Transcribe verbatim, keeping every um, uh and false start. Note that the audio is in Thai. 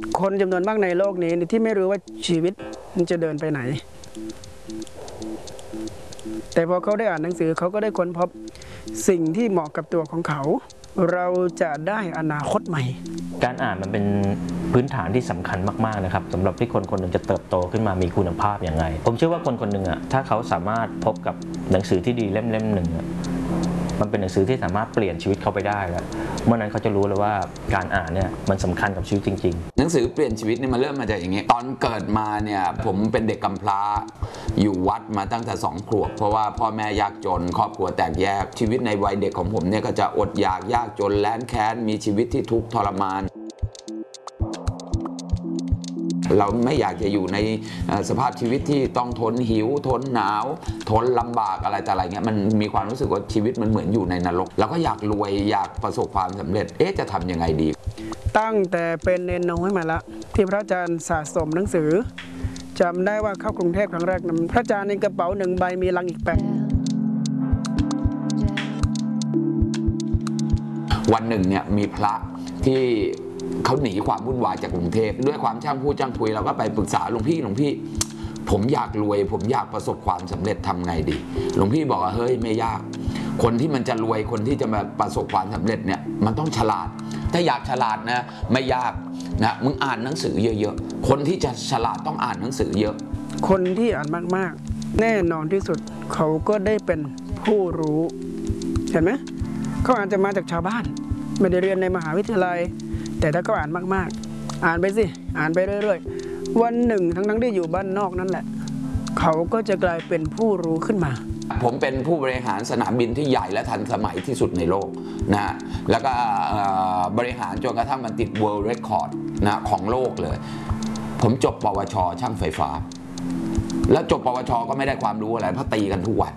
คนจำนวนมากในโลกนี้ที่ไม่รู้ว่าชีวิตมันจะเดินไปไหนแต่พอเขาได้อ่านหนังสือเขาก็ได้ค้นพบสิ่งที่เหมาะกับตัวของเขาเราจะได้อนาคตใหม่การอ่านมันเป็นพื้นฐานที่สำคัญมากๆนะครับสำหรับที่คนคนหนึ่งจะเติบโตขึ้นมามีคุณภาพอย่างไรผมเชื่อว่าคนคนหนึ่งอ่ะถ้าเขาสามารถพบกับหนังสือที่ดีเล่มๆหนึ่งมันเป็นหนังสือที่สามารถเปลี่ยนชีวิตเขาไปได้แล้วเมื่อนั้นเขาจะรู้เลยว่าการอ่านเนี่ยมันสำคัญกับชีวิตจริงๆหนังสือเปลี่ยนชีวิตนี่มันเริ่มมาจากอย่างนี้ตอนเกิดมาเนี่ยผมเป็นเด็กกำพร้าอยู่วัดมาตั้งแต่สองขวบเพราะว่าพ่อแม่ยากจนครอบครัวแตกแยกชีวิตในวัยเด็กของผมเนี่ยก็จะอดอยากยากจนแล้นแค้นมีชีวิตที่ทุกข์ทรมานเราไม่อยากจะอยู่ในสภาพชีวิตที่ต้องทนหิวทนหนาวทนลำบากอะไรแต่อะไรเงี้ยมันมีความรู้สึกว่าชีวิตมันเหมือนอยู่ในนรกเราก็อยากรวยอยากประสบความสำเร็จเอ๊ะจะทำยังไงดีตั้งแต่เป็นเนนน้อยมาละที่พระอาจารย์สะสมหนังสือจำได้ว่าเข้ากรุงเทพครั้งแรกนั้นพระอาจารย์ในกระเป๋าหนึ่งใบมีลังอีกแปดวันหนึ่งเนี่ยมีพระที่เขาหนีความวุ่นวายจากกรุงเทพด้วยความช่างพูดช่างคุยเราก็ไปปรึกษาหลวงพี่หลวงพี่ผมอยากรวยผมอยากประสบความสำเร็จทำไงดีหลวงพี่บอกว่าเฮ้ยไม่ยากคนที่มันจะรวยคนที่จะมาประสบความสำเร็จเนี่ยมันต้องฉลาดถ้าอยากฉลาดนะไม่ยากนะมึงอ่านหนังสือเยอะๆคนที่จะฉลาดต้องอ่านหนังสือเยอะคนที่อ่านมากๆแน่นอนที่สุดเขาก็ได้เป็นผู้รู้เห็นไหมเขาอาจจะมาจากชาวบ้านไม่ได้เรียนในมหาวิทยาลัยแต่ถ้าเขาอ่านมากๆอ่านไปสิอ่านไปเรื่อยๆวันหนึ่งทั้งทั้งที่อยู่บ้านนอกนั่นแหละเขาก็จะกลายเป็นผู้รู้ขึ้นมาผมเป็นผู้บริหารสนามบินที่ใหญ่และทันสมัยที่สุดในโลกนะแล้วก็บริหารจนกระทั่งมันติด World Record นะของโลกเลยผมจบปวชช่างไฟฟ้าแล้วจบปวชก็ไม่ได้ความรู้อะไรเพราะตีกันทุกวัน